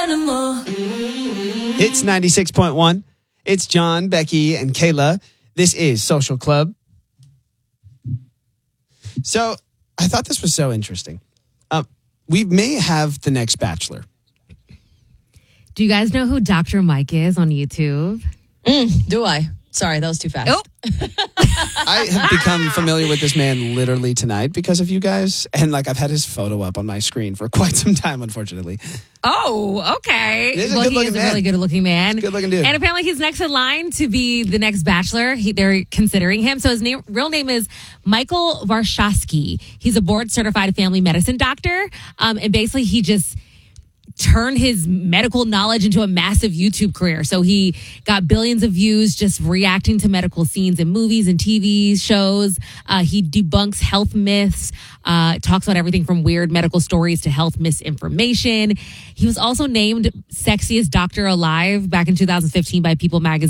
animal. It's 96.1. It's John, Becky, and Kayla. This is Social Club. So I thought this was so interesting. We may have the next Bachelor. Do you guys know who Dr. Mike is on YouTube? Do I? Sorry, that was too fast. Oh. I have become familiar with this man literally tonight because of you guys. And I've had his photo up on my screen for quite some time, unfortunately. Oh, okay. He's a He good-looking is a man. really good-looking man. Good-looking dude. And apparently he's next in line to be the next Bachelor. They're considering him. So his real name is Michael Warshawski. He's a board-certified family medicine doctor. And basically he just turned his medical knowledge into a massive YouTube career. So he got billions of views just reacting to medical scenes in movies and TV shows. He debunks health myths, talks about everything from weird medical stories to health misinformation. He was also named Sexiest Doctor Alive back in 2015 by People magazine.